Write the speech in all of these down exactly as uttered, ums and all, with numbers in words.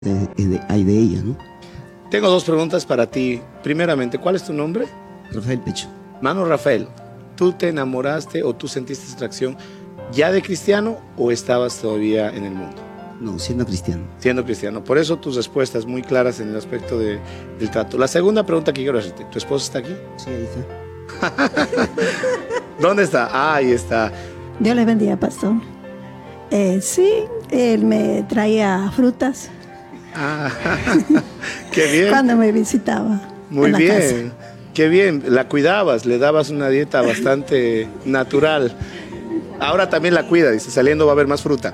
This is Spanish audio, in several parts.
de, de, de ella, ¿no? Tengo dos preguntas para ti. Primeramente, ¿cuál es tu nombre? Rafael Pecho. Mano Rafael, ¿tú te enamoraste o tú sentiste atracción ya de cristiano o estabas todavía en el mundo? No, siendo cristiano. Siendo cristiano. Por eso tus respuestas muy claras en el aspecto de, del trato. La segunda pregunta que quiero hacerte, ¿tu esposo está aquí? Sí, ahí está. ¿Dónde está? Ah, ahí está. Dios les bendiga, pastor. Eh, sí, él me traía frutas. Ah, qué bien. Cuando me visitaba. Muy en la bien. casa. Qué bien. La cuidabas, le dabas una dieta bastante natural. Ahora también la cuida, dice, saliendo va a haber más fruta.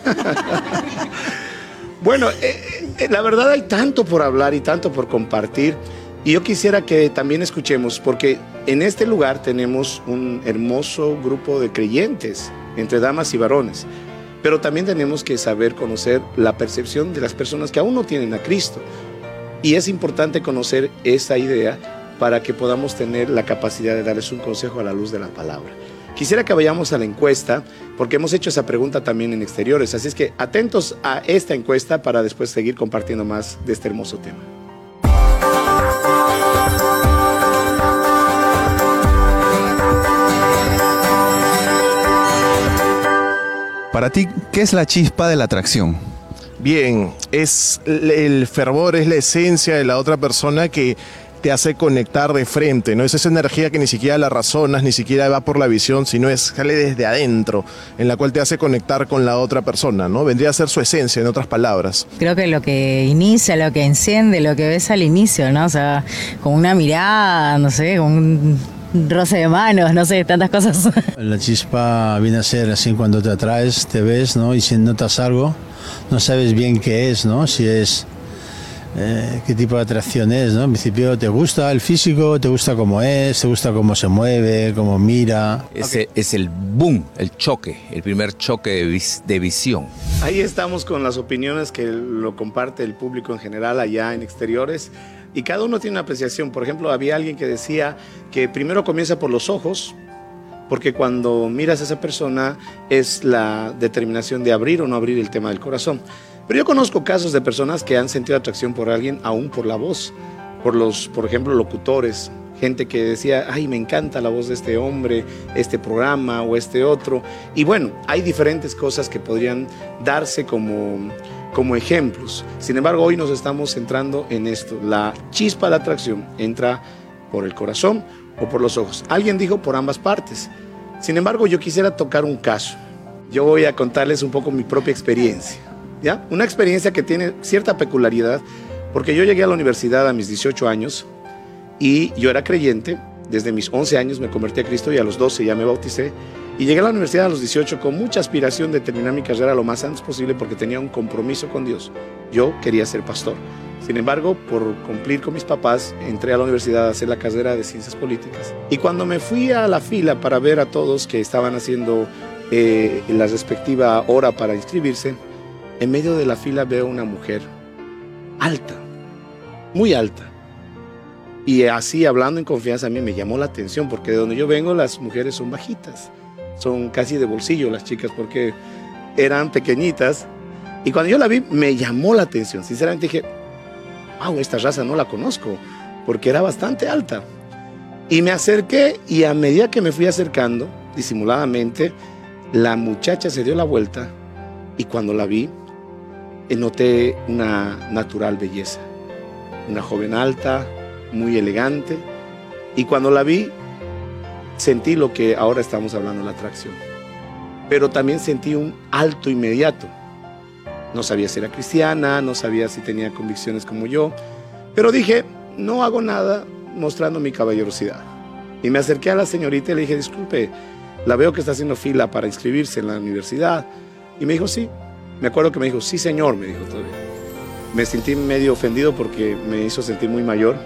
Bueno, eh, eh, la verdad hay tanto por hablar y tanto por compartir. Y yo quisiera que también escuchemos, porque en este lugar tenemos un hermoso grupo de creyentes, entre damas y varones. Pero también tenemos que saber conocer la percepción de las personas que aún no tienen a Cristo. Y es importante conocer esa idea para que podamos tener la capacidad de darles un consejo a la luz de la palabra. Quisiera que vayamos a la encuesta, porque hemos hecho esa pregunta también en exteriores. Así es que atentos a esta encuesta para después seguir compartiendo más de este hermoso tema. Para ti, ¿qué es la chispa de la atracción? Bien, es el fervor, es la esencia de la otra persona que te hace conectar de frente, ¿no? Es esa energía que ni siquiera la razonas, ni siquiera va por la visión, sino es sale desde adentro, en la cual te hace conectar con la otra persona, ¿no? Vendría a ser su esencia, en otras palabras. Creo que lo que inicia, lo que enciende, lo que ves al inicio, ¿no? O sea, con una mirada, no sé, con un roce de manos, no sé, tantas cosas. La chispa viene a ser así cuando te atraes, te ves, ¿no? Y si notas algo, no sabes bien qué es, ¿no? Si es... Eh, qué tipo de atracción es, ¿no? En principio, ¿te gusta el físico? ¿Te gusta cómo es? ¿Te gusta cómo se mueve? ¿Cómo mira? Ese okay. Es el boom, el choque, el primer choque de, vis de visión. Ahí estamos con las opiniones que lo comparte el público en general allá en exteriores. Y cada uno tiene una apreciación. Por ejemplo, había alguien que decía que primero comienza por los ojos, porque cuando miras a esa persona es la determinación de abrir o no abrir el tema del corazón. Pero yo conozco casos de personas que han sentido atracción por alguien aún por la voz, por los, por ejemplo, locutores, gente que decía, ay, me encanta la voz de este hombre, este programa o este otro. Y bueno, hay diferentes cosas que podrían darse como, como ejemplos. Sin embargo, hoy nos estamos centrando en esto. La chispa de la atracción entra por el corazón o por los ojos. Alguien dijo por ambas partes. Sin embargo, yo quisiera tocar un caso. Yo voy a contarles un poco mi propia experiencia. ¿Ya? Una experiencia que tiene cierta peculiaridad, porque yo llegué a la universidad a mis dieciocho años y yo era creyente. Desde mis once años me convertí a Cristo y a los doce ya me bauticé. Y llegué a la universidad a los dieciocho con mucha aspiración de terminar mi carrera lo más antes posible porque tenía un compromiso con Dios. Yo quería ser pastor. Sin embargo, por cumplir con mis papás, entré a la universidad a hacer la carrera de Ciencias Políticas. Y cuando me fui a la fila para ver a todos que estaban haciendo eh, la respectiva hora para inscribirse, en medio de la fila veo una mujer alta, muy alta. Y así, hablando en confianza, a mí me llamó la atención, porque de donde yo vengo las mujeres son bajitas. Son casi de bolsillo las chicas, porque eran pequeñitas. Y cuando yo la vi, me llamó la atención. Sinceramente dije, wow, esta raza no la conozco, porque era bastante alta. Y me acerqué, y a medida que me fui acercando, disimuladamente, la muchacha se dio la vuelta, y cuando la vi, noté una natural belleza, una joven alta, muy elegante, y cuando la vi sentí lo que ahora estamos hablando, la atracción, pero también sentí un alto inmediato. No sabía si era cristiana, no sabía si tenía convicciones como yo, pero dije, no hago nada mostrando mi caballerosidad, y me acerqué a la señorita y le dije, disculpe, la veo que está haciendo fila para inscribirse en la universidad, y me dijo, sí. Me acuerdo que me dijo, sí señor, me dijo todavía. Me sentí medio ofendido porque me hizo sentir muy mayor.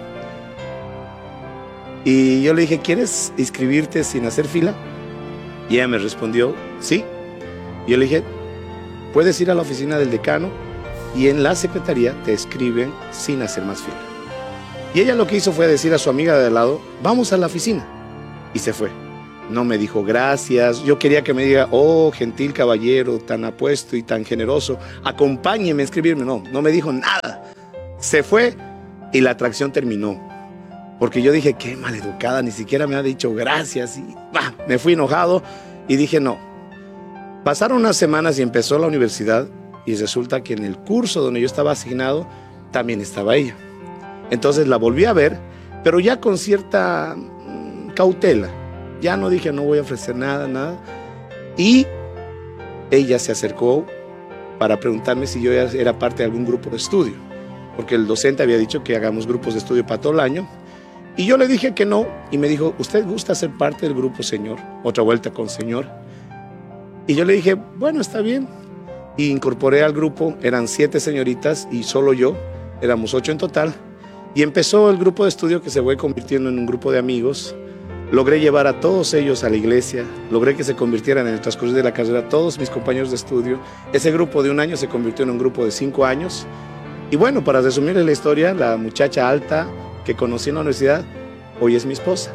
Y yo le dije, ¿quieres inscribirte sin hacer fila? Y ella me respondió, sí. Y yo le dije, puedes ir a la oficina del decano y en la secretaría te escriben sin hacer más fila. Y ella lo que hizo fue decir a su amiga de al lado, vamos a la oficina. Y se fue. No me dijo gracias. Yo quería que me diga, oh, gentil caballero, tan apuesto y tan generoso, acompáñeme a inscribirme. No, no me dijo nada. Se fue y la atracción terminó. Porque yo dije, qué maleducada, ni siquiera me ha dicho gracias. Y bah, me fui enojado y dije, no. Pasaron unas semanas y empezó la universidad y resulta que en el curso donde yo estaba asignado también estaba ella. Entonces la volví a ver, pero ya con cierta mmm, cautela. Ya no dije, no voy a ofrecer nada, nada. Y ella se acercó para preguntarme si yo era parte de algún grupo de estudio, porque el docente había dicho que hagamos grupos de estudio para todo el año. Y yo le dije que no, y me dijo, ¿usted gusta ser parte del grupo, señor? Otra vuelta con señor. Y yo le dije, bueno, está bien. Y incorporé al grupo, eran siete señoritas y solo yo, éramos ocho en total. Y empezó el grupo de estudio que se fue convirtiendo en un grupo de amigos. Logré llevar a todos ellos a la iglesia, logré que se convirtieran en el transcurso de la carrera todos mis compañeros de estudio. Ese grupo de un año se convirtió en un grupo de cinco años. Y bueno, para resumirles la historia, la muchacha alta que conocí en la universidad, hoy es mi esposa.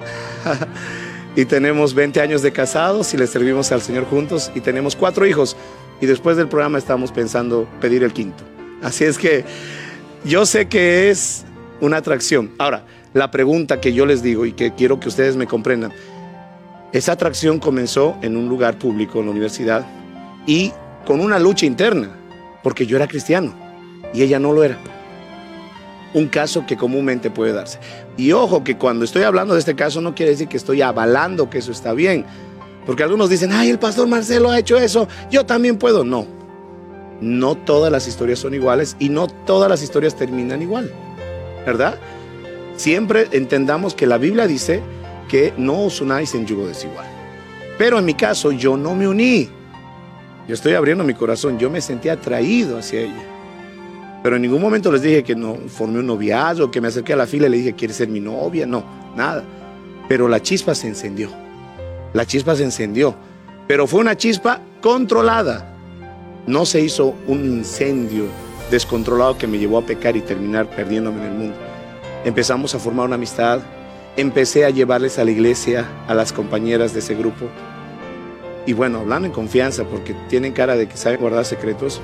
Y tenemos veinte años de casados y le servimos al Señor juntos y tenemos cuatro hijos. Y después del programa estamos pensando pedir el quinto. Así es que yo sé que es una atracción. Ahora, la pregunta que yo les digo y que quiero que ustedes me comprendan, esa atracción comenzó en un lugar público, en la universidad, y con una lucha interna, porque yo era cristiano y ella no lo era. Un caso que comúnmente puede darse. Y ojo que cuando estoy hablando de este caso no quiere decir que estoy avalando que eso está bien, porque algunos dicen, ay, el pastor Marcelo ha hecho eso, yo también puedo. No, no todas las historias son iguales y no todas las historias terminan igual, ¿verdad? Siempre entendamos que la Biblia dice que no os unáis en yugo desigual. Pero en mi caso yo no me uní. Yo estoy abriendo mi corazón, yo me sentí atraído hacia ella. Pero en ningún momento les dije que no formé un noviazgo, que me acerqué a la fila y le dije, ¿quieres ser mi novia? No, nada. Pero la chispa se encendió. La chispa se encendió. Pero fue una chispa controlada. No se hizo un incendio descontrolado que me llevó a pecar y terminar perdiéndome en el mundo. Empezamos a formar una amistad, empecé a llevarles a la iglesia a las compañeras de ese grupo. Y bueno, hablando en confianza, porque tienen cara de que saben guardar secretos,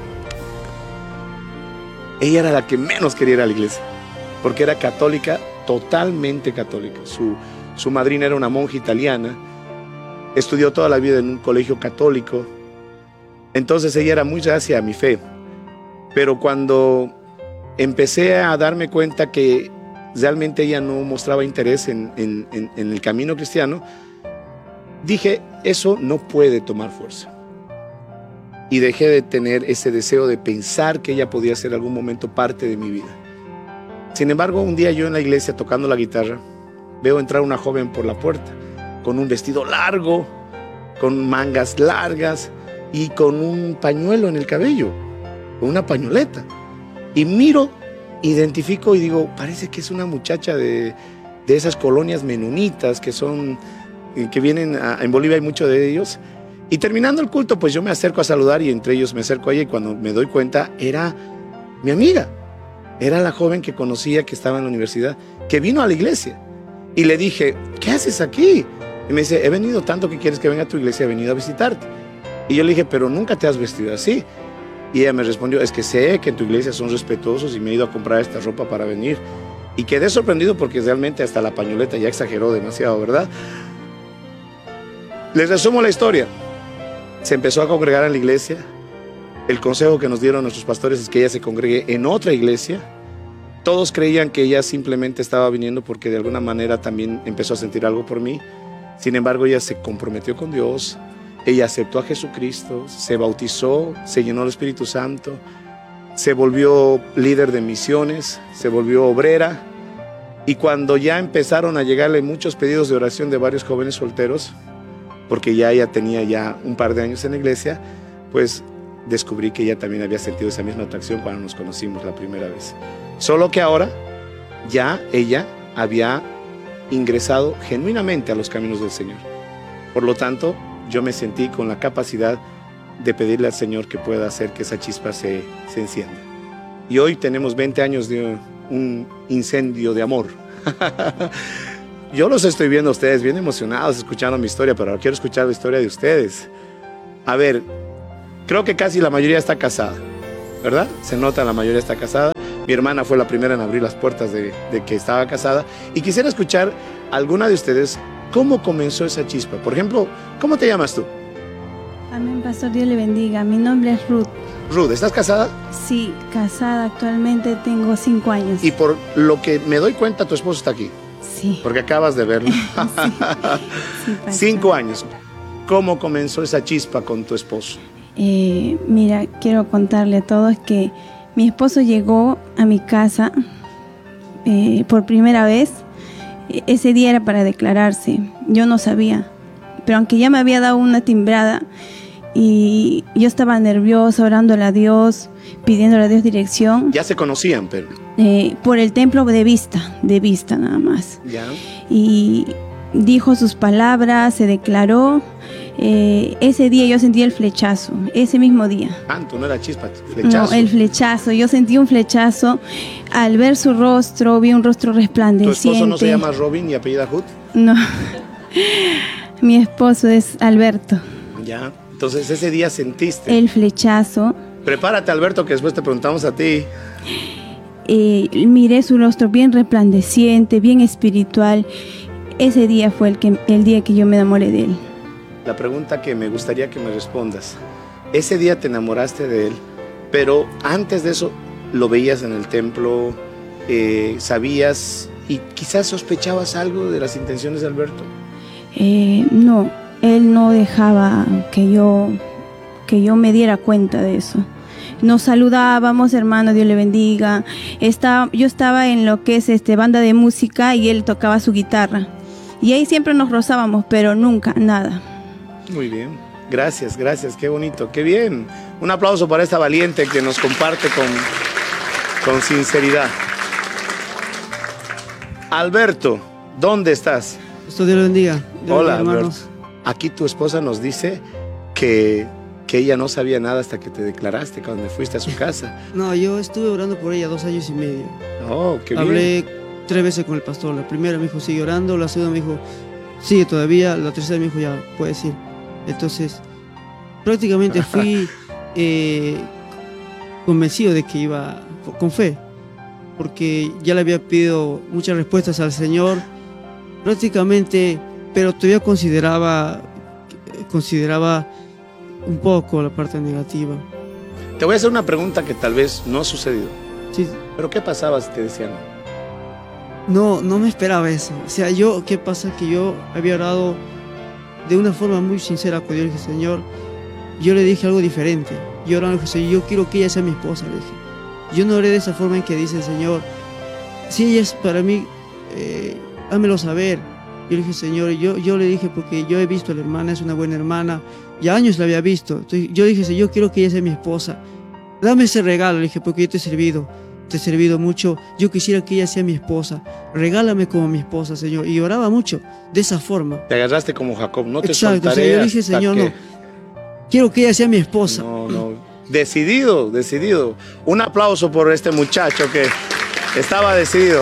ella era la que menos quería ir a la iglesia, porque era católica, totalmente católica. Su, su madrina era una monja italiana, estudió toda la vida en un colegio católico, entonces ella era muy reacia a mi fe. Pero cuando empecé a darme cuenta que realmente ella no mostraba interés en, en, en, en el camino cristiano, dije, eso no puede tomar fuerza. Y dejé de tener ese deseo de pensar que ella podía ser en algún momento parte de mi vida. Sin embargo, un día yo en la iglesia tocando la guitarra, veo entrar una joven por la puerta, con un vestido largo, con mangas largas y con un pañuelo en el cabello, con una pañoleta. Y miro, identifico y digo, parece que es una muchacha de, de esas colonias menonitas que son, que vienen a, en Bolivia hay mucho de ellos. Y terminando el culto, pues yo me acerco a saludar y entre ellos me acerco a ella y cuando me doy cuenta, era mi amiga. Era la joven que conocía que estaba en la universidad, que vino a la iglesia. Y le dije, ¿qué haces aquí? Y me dice, he venido tanto que quieres que venga a tu iglesia, he venido a visitarte. Y yo le dije, pero nunca te has vestido así. Y ella me respondió, es que sé que en tu iglesia son respetuosos y me he ido a comprar esta ropa para venir. Y quedé sorprendido porque realmente hasta la pañoleta ya exageró demasiado, ¿verdad? Les resumo la historia. Se empezó a congregar en la iglesia. El consejo que nos dieron nuestros pastores es que ella se congregue en otra iglesia. Todos creían que ella simplemente estaba viniendo porque de alguna manera también empezó a sentir algo por mí. Sin embargo, ella se comprometió con Dios. Ella aceptó a Jesucristo, se bautizó, se llenó del Espíritu Santo, se volvió líder de misiones, se volvió obrera. Y cuando ya empezaron a llegarle muchos pedidos de oración de varios jóvenes solteros, porque ya ella tenía ya un par de años en la iglesia, pues descubrí que ella también había sentido esa misma atracción cuando nos conocimos la primera vez. Solo que ahora ya ella había ingresado genuinamente a los caminos del Señor. Por lo tanto, yo me sentí con la capacidad de pedirle al Señor que pueda hacer que esa chispa se, se encienda. Y hoy tenemos veinte años de un incendio de amor. Yo los estoy viendo a ustedes bien emocionados escuchando mi historia, pero ahora quiero escuchar la historia de ustedes. A ver, creo que casi la mayoría está casada, ¿verdad? Se nota, la mayoría está casada. Mi hermana fue la primera en abrir las puertas de, de que estaba casada. Y quisiera escuchar a alguna de ustedes cómo comenzó esa chispa. Por ejemplo, ¿cómo te llamas tú? Amén, pastor, Dios le bendiga. Mi nombre es Ruth. Ruth, ¿estás casada? Sí, casada actualmente, tengo cinco años. Y por lo que me doy cuenta, tu esposo está aquí. Sí. Porque acabas de verlo. Sí, sí, pastor. Cinco años. ¿Cómo comenzó esa chispa con tu esposo? Eh, mira, quiero contarle a todos que mi esposo llegó a mi casa eh, por primera vez. Ese día era para declararse. Yo no sabía. Pero aunque ya me había dado una timbrada y yo estaba nerviosa, orándole a Dios, pidiéndole a Dios dirección. Ya se conocían, pero... Eh, por el templo de vista, de vista nada más. Ya. Y dijo sus palabras, se declaró. Eh, ese día yo sentí el flechazo, ese mismo día. Tanto, no era chispa, flechazo. No, el flechazo, yo sentí un flechazo. Al ver su rostro, vi un rostro resplandeciente. ¿Tu esposo no se llama Robin y apellida Hood? No, mi esposo es Alberto. Ya, entonces ese día sentiste. El flechazo. Prepárate, Alberto, que después te preguntamos a ti. Eh, miré su rostro bien resplandeciente, bien espiritual. Ese día fue el, que, el día que yo me enamoré de él. La pregunta que me gustaría que me respondas. Ese día te enamoraste de él, pero antes de eso lo veías en el templo, eh, sabías y quizás sospechabas algo de las intenciones de Alberto. Eh, no, él no dejaba que yo, que yo me diera cuenta de eso. Nos saludábamos, hermano, Dios le bendiga. Estaba, yo estaba en lo que es este, banda de música y él tocaba su guitarra. Y ahí siempre nos rozábamos, pero nunca, nada. Muy bien, gracias, gracias, qué bonito, qué bien. Un aplauso para esta valiente que nos comparte con, con sinceridad. Alberto, ¿dónde estás? Dios le bendiga. Dios Hola, bendiga, Alberto. Aquí tu esposa nos dice que, que ella no sabía nada hasta que te declaraste cuando fuiste a su casa. No, yo estuve orando por ella dos años y medio. Oh, qué Hablé bien. tres veces con el pastor. La primera me dijo, sigue orando. La segunda me dijo, sigue todavía. La tercera me dijo, ya, puedes ir. Entonces, prácticamente fui eh, convencido de que iba con fe, porque ya le había pedido muchas respuestas al Señor, prácticamente, pero todavía consideraba, consideraba un poco la parte negativa. Te voy a hacer una pregunta que tal vez no ha sucedido. Sí. ¿Pero qué pasaba si te decían? No, no me esperaba eso. O sea, yo, ¿qué pasa? Que yo había orado de una forma muy sincera con Dios. Le dije, Señor, yo le dije algo diferente. Yo oraba, le dije, Señor, yo quiero que ella sea mi esposa. Le dije, yo no oré de esa forma en que dice el Señor, si ella es para mí, eh, hámelo saber. Yo le dije, Señor, yo, yo le dije, porque yo he visto a la hermana, es una buena hermana, ya años la había visto. Entonces, yo dije, Señor, yo quiero que ella sea mi esposa. Dame ese regalo, le dije, porque yo te he servido. Te he servido mucho, yo quisiera que ella sea mi esposa, regálame como mi esposa, Señor. Y oraba mucho de esa forma. Te agarraste como Jacob, no te Exacto, soltaré. o sea, yo dije, hasta Señor, que... no, quiero que ella sea mi esposa. No, no, decidido, decidido. Un aplauso por este muchacho que estaba decidido.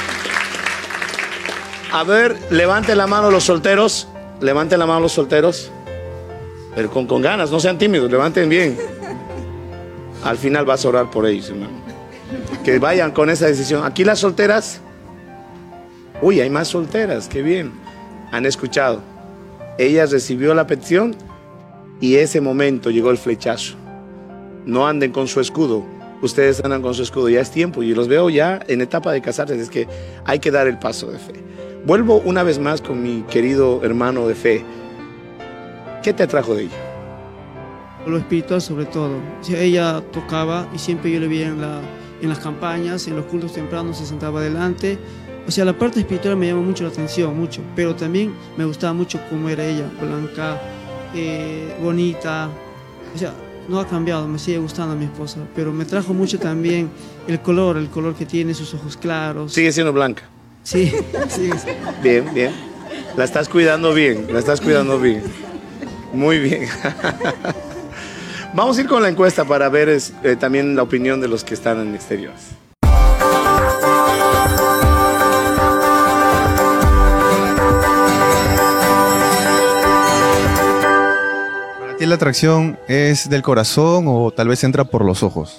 A ver, levante la mano los solteros, levante la mano los solteros, pero con, con ganas, no sean tímidos, levanten bien. Al final vas a orar por ellos, hermano. Que vayan con esa decisión. Aquí las solteras, uy, hay más solteras, qué bien. Han escuchado. Ella recibió la petición y ese momento llegó el flechazo. No anden con su escudo, ustedes andan con su escudo, ya es tiempo y los veo ya en etapa de casarse, es que hay que dar el paso de fe. Vuelvo una vez más con mi querido hermano de fe. ¿Qué te atrajo de ella? Lo espiritual sobre todo. O sea, ella tocaba y siempre yo le veía en la... en las campañas, en los cultos tempranos se sentaba adelante. O sea, la parte espiritual me llama mucho la atención, mucho. Pero también me gustaba mucho cómo era ella, blanca, eh, bonita. O sea, no ha cambiado, me sigue gustando a mi esposa. Pero me trajo mucho también el color, el color que tiene, sus ojos claros. Sigue siendo blanca. Sí, sí. Bien, bien. La estás cuidando bien, la estás cuidando bien. Muy bien. Vamos a ir con la encuesta para ver es, eh, también la opinión de los que están en exteriores. ¿Para ti la atracción es del corazón o tal vez entra por los ojos?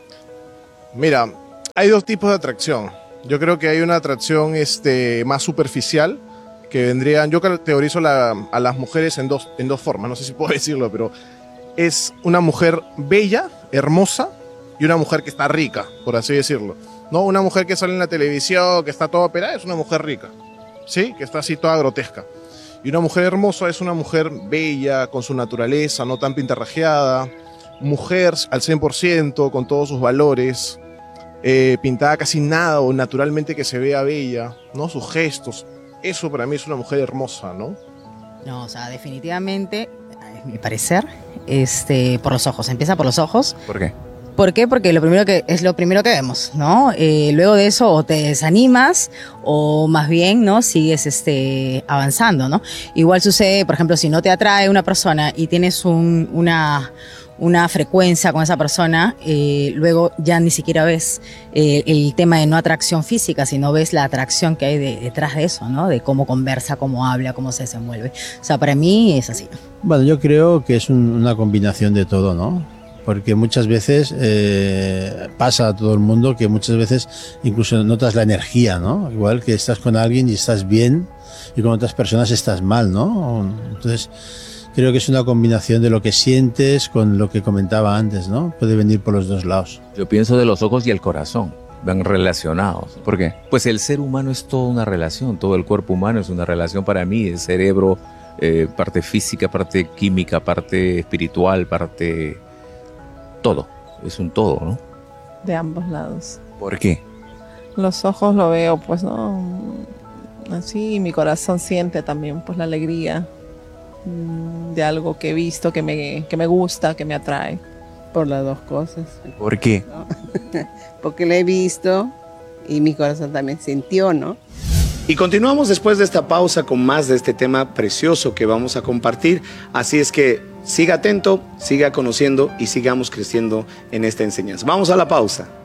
Mira, hay dos tipos de atracción. Yo creo que hay una atracción este, más superficial, que vendrían, yo categorizo la, a las mujeres en dos, en dos formas, no sé si puedo decirlo, pero es una mujer bella, hermosa, y una mujer que está rica, por así decirlo. No, una mujer que sale en la televisión, que está toda operada, es una mujer rica, ¿sí? Que está así toda grotesca. Y una mujer hermosa es una mujer bella, con su naturaleza, no tan pintarrajeada, mujer al cien por ciento, con todos sus valores, eh, pintada casi nada o naturalmente que se vea bella, ¿no? Sus gestos. Eso para mí es una mujer hermosa, ¿no? No, o sea, definitivamente, a mi parecer, este, por los ojos. Empieza por los ojos. ¿Por qué? ¿Por qué? Porque lo primero que, es lo primero que vemos, ¿no? Eh, luego de eso o te desanimas o más bien, ¿no? Sigues este, avanzando, ¿no? Igual sucede, por ejemplo, si no te atrae una persona y tienes un, una, una frecuencia con esa persona, eh, luego ya ni siquiera ves eh, el tema de no atracción física, sino ves la atracción que hay de, detrás de eso, ¿no? De cómo conversa, cómo habla, cómo se desenvuelve. O sea, para mí es así. Bueno, yo creo que es un- una combinación de todo, ¿no? Porque muchas veces eh, pasa a todo el mundo que muchas veces incluso notas la energía, ¿no? Igual que estás con alguien y estás bien y con otras personas estás mal, ¿no? Entonces creo que es una combinación de lo que sientes con lo que comentaba antes, ¿no? Puede venir por los dos lados. Yo pienso de los ojos y el corazón, van relacionados. ¿Por qué? Pues el ser humano es toda una relación, todo el cuerpo humano es una relación para mí, el cerebro, eh, parte física, parte química, parte espiritual, parte... todo, es un todo, ¿no? De ambos lados. ¿Por qué? Los ojos lo veo, pues, ¿no? Así, y mi corazón siente también, pues, la alegría mm, de algo que he visto, que me, que me gusta, que me atrae. Por las dos cosas. ¿Por qué? ¿No? Porque lo he visto y mi corazón también sintió, ¿no? Y continuamos después de esta pausa con más de este tema precioso que vamos a compartir. Así es que siga atento, siga conociendo y sigamos creciendo en esta enseñanza. Vamos a la pausa.